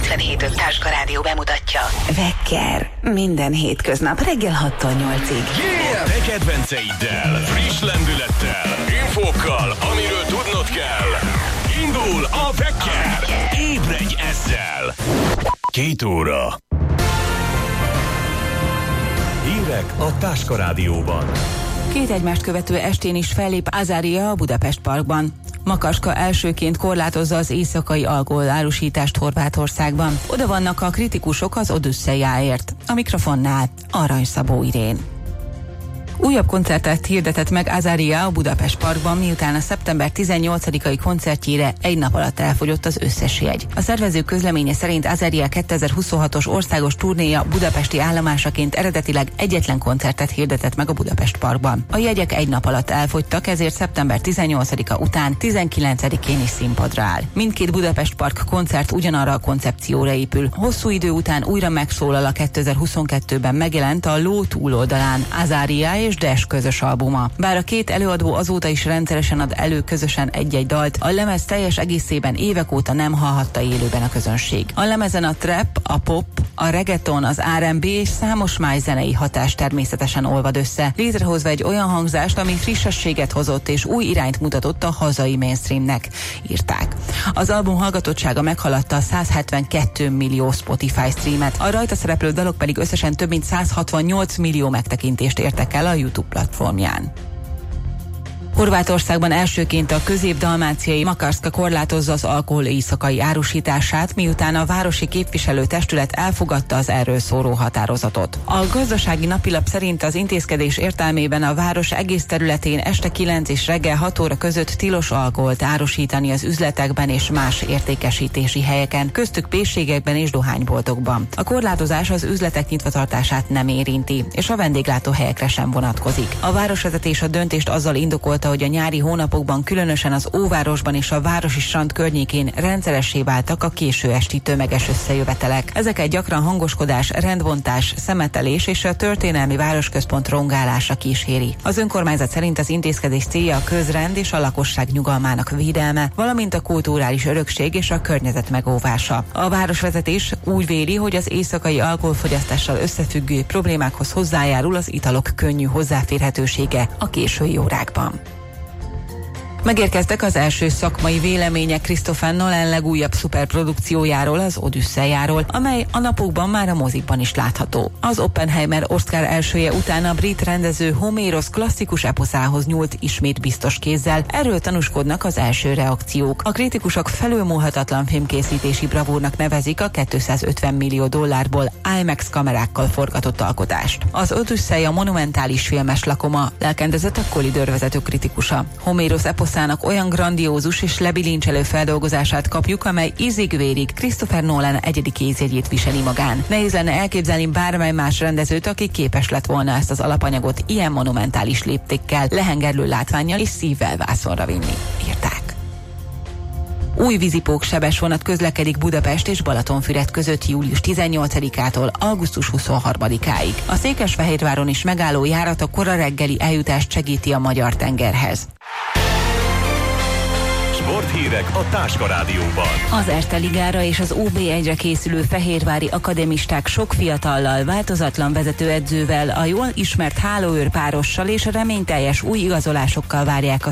97.5 Táska Rádió bemutatja. Wecker. Minden hétköznap reggel 6-tól 8-ig. Yeah! Te kedvenceiddel, friss lendülettel, infókkal, amiről tudnod kell. Indul a Wecker. Ébredj ezzel. 2 óra. Hírek a Táska Rádióban. 2 egymást követő estén is fellép Azaria a Budapest Parkban. Makaska elsőként korlátozza az éjszakai alkoholárusítást Horvátországban. Oda vannak a kritikusok az Odüsszejáért. A mikrofonnál Arany Szabó Irén. Újabb koncertet hirdetett meg Azaria a Budapest Parkban, miután a szeptember 18-ai koncertjére egy nap alatt elfogyott az összes jegy. A szervező közleménye szerint Azaria 2026-os országos turnéja budapesti állomásaként eredetileg egyetlen koncertet hirdetett meg a Budapest Parkban. A jegyek egy nap alatt elfogytak, ezért szeptember 18-a után 19-én is színpadra áll. Mindkét Budapest Park koncert ugyanarra a koncepcióra épül. Hosszú idő után újra megszólal a 2022-ben megjelent a Ló túloldalán Azaria és Dash közös albuma. Bár a két előadó azóta is rendszeresen ad elő közösen egy-egy dalt, a lemez teljes egészében évek óta nem hallhatta élőben a közönség. A lemezen a trap, a pop, a reggaeton, az R&B és számos más zenei hatás természetesen olvad össze, létrehozva egy olyan hangzást, ami frissességet hozott és új irányt mutatott a hazai mainstreamnek, írták. Az album hallgatottsága meghaladta a 172 millió Spotify streamet, a rajta szereplő dalok pedig összesen több mint 168 millió megtekintést értek el a YouTube platformján. Horvátországban elsőként a közép-dalmáciai Makarska korlátozza az alkohol éjszakai árusítását, miután a városi képviselőtestület elfogadta az erről szóló határozatot. A gazdasági napilap szerint az intézkedés értelmében a város egész területén este 9 és reggel 6 óra között tilos alkoholt árusítani az üzletekben és más értékesítési helyeken, köztük pékségekben és dohányboltokban. A korlátozás az üzletek nyitvatartását nem érinti, és a vendéglátóhelyekre sem vonatkozik. A városvezetés a döntést azzal indokolta, hogy a nyári hónapokban különösen az Óvárosban és a városi strand környékén rendszeressé váltak a késő esti tömeges összejövetelek. Ezeket gyakran hangoskodás, rendbontás, szemetelés és a történelmi városközpont rongálása kíséri. Az önkormányzat szerint az intézkedés célja a közrend és a lakosság nyugalmának védelme, valamint a kulturális örökség és a környezet megóvása. A városvezetés úgy véli, hogy az éjszakai alkoholfogyasztással összefüggő problémákhoz hozzájárul az italok könnyű hozzáférhetősége a késői órákban. Megérkeztek az első szakmai vélemények Christopher Nolan legújabb szuperprodukciójáról, az Odüsszejáról, amely a napokban már a mozikban is látható. Az Oppenheimer Oscar elsője után a brit rendező Homérosz klasszikus eposzához nyúlt ismét biztos kézzel, erről tanúskodnak az első reakciók. A kritikusok felülmúlhatatlan filmkészítési bravúrnak nevezik a $250 millió IMAX kamerákkal forgatott alkotást. Az Odüsszeja monumentális filmes lakoma, lelkendezett a Collider vezető kritikusa. Homérosz eposzának olyan grandiózus és lebilincselő feldolgozását kapjuk, amely ízig-vérig Christopher Nolan egyedi kézjegyét viseli magán. Nehéz lenne elképzelni bármely más rendezőt, aki képes lett volna ezt az alapanyagot ilyen monumentális léptékkel, lehengerlő látvánnyal és szívvel vászonra vinni, írták. Új vízipóksebes vonat közlekedik Budapest és Balatonfüred között július 18-ától augusztus 23-áig. A Székesfehérváron is megálló járat a kora reggeli eljutást segíti a Magyar tengerhez. Sporthírek a Táska Rádióban. Az Erste Ligára és az OB1-re készülő fehérvári akademisták sok fiatallal, változatlan vezetőedzővel, a jól ismert hálóőr párossal és reményteljes új igazolásokkal várják a